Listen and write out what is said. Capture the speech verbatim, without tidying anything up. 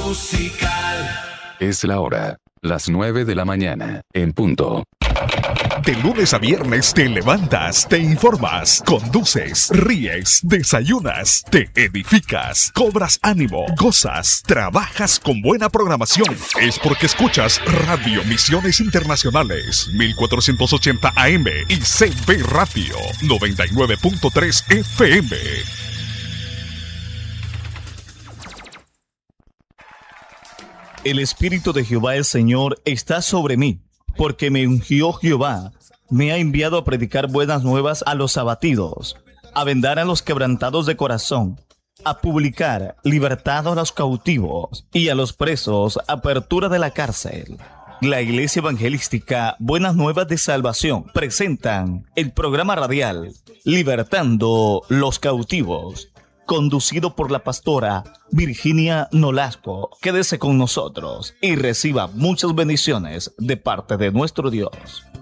musical. Es la hora, las nueve de la mañana, en punto. De lunes a viernes te levantas, te informas, conduces, ríes, desayunas, te edificas, cobras ánimo, gozas, trabajas con buena programación. Es porque escuchas Radio Misiones Internacionales mil cuatrocientos ochenta A M y C B Radio noventa y nueve punto tres F M. El Espíritu de Jehová el Señor está sobre mí, porque me ungió Jehová, me ha enviado a predicar buenas nuevas a los abatidos, a vendar a los quebrantados de corazón, a publicar libertad a los cautivos y a los presos apertura de la cárcel. La Iglesia Evangelística Buenas Nuevas de Salvación presentan el programa radial Libertando los Cautivos, conducido por la pastora Virginia Nolasco. Quédese con nosotros y reciba muchas bendiciones de parte de nuestro Dios.